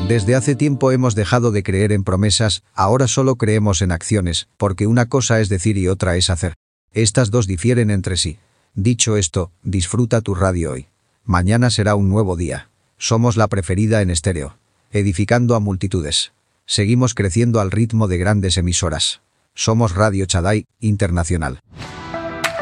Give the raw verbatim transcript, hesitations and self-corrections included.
Desde hace tiempo hemos dejado de creer en promesas, ahora solo creemos en acciones, porque una cosa es decir y otra es hacer. Estas dos difieren entre sí. Dicho esto, disfruta tu radio hoy. Mañana será un nuevo día. Somos la preferida en estéreo. Edificando a multitudes. Seguimos creciendo al ritmo de grandes emisoras. Somos Radio Chadai Internacional.